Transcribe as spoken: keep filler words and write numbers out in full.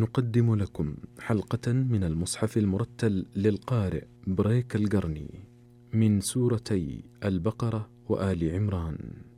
نقدم لكم حلقة من المصحف المرتل للقارئ بريك القرني من سورتي البقرة وآل عمران.